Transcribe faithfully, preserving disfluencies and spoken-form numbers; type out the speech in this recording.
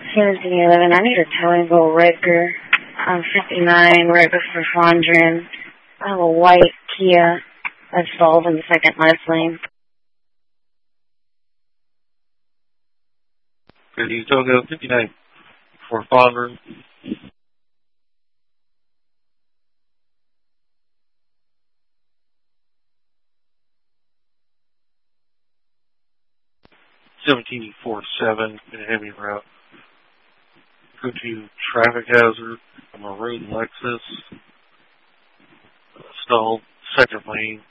seventeen eleven, I need a towing boat wrecker. I'm fifty-nine, right before Fondren. I have a white Kia that's stalled in the second left lane. Good, you still go fifty-nine for Fondren. seventeen forty-seven in a heavy route. Go to traffic hazard. I'm a road Lexus. Stalled second lane.